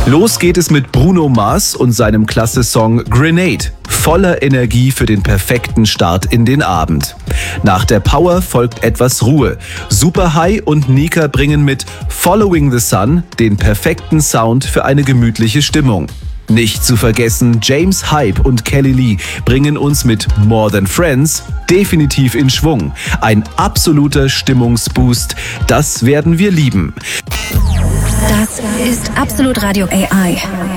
Los geht es mit Bruno Mars und seinem klasse Song Grenade. Voller Energie für den perfekten Start in den Abend. Nach der Power folgt etwas Ruhe. Superhigh und Nika bringen mit Following the Sun den perfekten Sound für eine gemütliche Stimmung. Nicht zu vergessen, James Hype und Kelly Lee bringen uns mit More Than Friends definitiv in Schwung. Ein absoluter Stimmungsboost, das werden wir lieben. Das ist Absolut Radio AI.